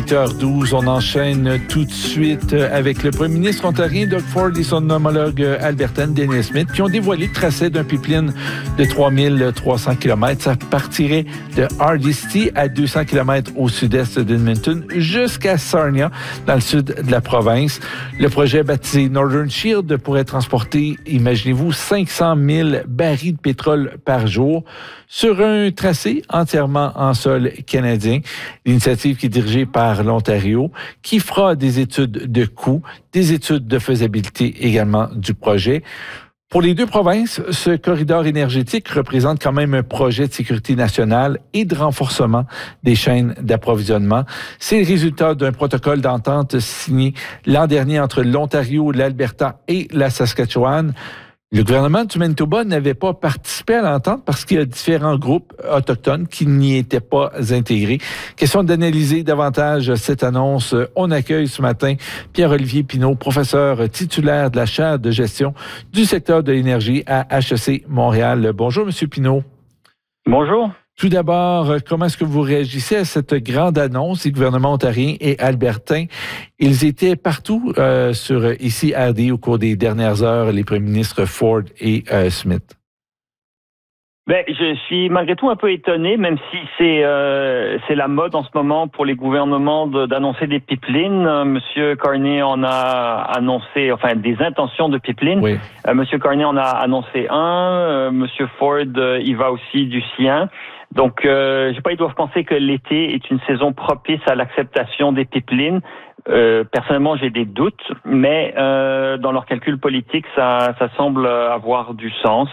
8h12, on enchaîne tout de suite avec le premier ministre ontarien Doug Ford et son homologue albertaine Denis Smith qui ont dévoilé le tracé d'un pipeline de 3300 km. Ça partirait de Hardisty à 200 km au sud-est d'Edmonton jusqu'à Sarnia dans le sud de la province. Le projet baptisé Northern Shield pourrait transporter, imaginez-vous, 500 000 barils de pétrole par jour sur un tracé entièrement en sol canadien. L'initiative qui est dirigée par l'Ontario, qui fera des études de coûts, des études de faisabilité également du projet. Pour les deux provinces, ce corridor énergétique représente quand même un projet de sécurité nationale et de renforcement des chaînes d'approvisionnement. C'est le résultat d'un protocole d'entente signé l'an dernier entre l'Ontario, l'Alberta et la Saskatchewan. Le gouvernement du Manitoba n'avait pas participé à l'entente parce qu'il y a différents groupes autochtones qui n'y étaient pas intégrés. Question d'analyser davantage cette annonce. On accueille ce matin Pierre-Olivier Pinault, professeur titulaire de la chaire de gestion du secteur de l'énergie à HEC Montréal. Bonjour, M. Pinault. Bonjour. Tout d'abord, comment est-ce que vous réagissez à cette grande annonce des gouvernements ontariens et albertains? Ils étaient partout ici à RD au cours des dernières heures, les premiers ministres Ford et Smith. Ben, je suis malgré tout un peu étonné, même si c'est la mode en ce moment pour les gouvernements d'annoncer des pipelines. Monsieur Carney en a annoncé, enfin des intentions de pipeline. Oui. Monsieur Carney en a annoncé un. Monsieur Ford y va aussi du sien. Donc, je sais pas, ils doivent penser que l'été est une saison propice à l'acceptation des pipelines. Personnellement, j'ai des doutes, mais dans leur calcul politique, ça semble avoir du sens.